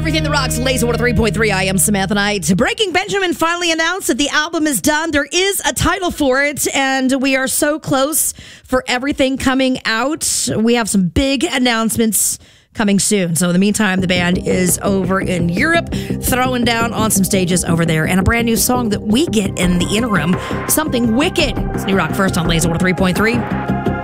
Everything that rocks, Laser 103.3. I am Samantha Knight. Breaking Benjamin finally announced that the album is done. There is a title for it, and we are so close for everything coming out. We have some big announcements coming soon. So in the meantime, the band is over in Europe, throwing down on some stages over there, and a brand new song that we get in the interim, Something Wicked. It's New Rock First on Laser 103.3.